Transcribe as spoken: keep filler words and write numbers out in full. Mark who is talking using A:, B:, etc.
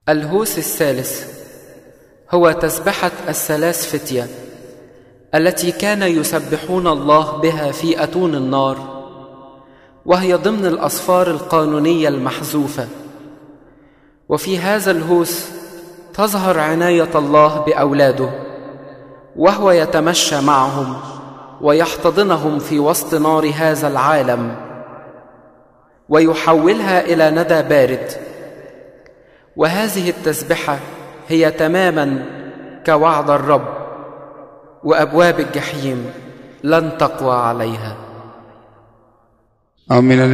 A: الهوس الثالث هو تسبحة الثلاث فتية التي كان يسبحون الله بها في أتون النار، وهي ضمن الأصفار القانونية المحذوفة. وفي هذا الهوس تظهر عناية الله بأولاده، وهو يتمشى معهم ويحتضنهم في وسط نار هذا العالم ويحولها إلى ندى بارد. وهذه التسبحة هي تماما كوعد الرب، وأبواب الجحيم لن تقوى عليها.
B: آمين.